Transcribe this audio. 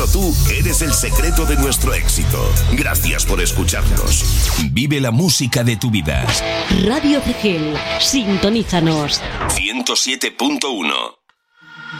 Tú eres el secreto de nuestro éxito. Gracias por escucharnos. Vive la música de tu vida. Radio Cegel, sintonízanos. 107.1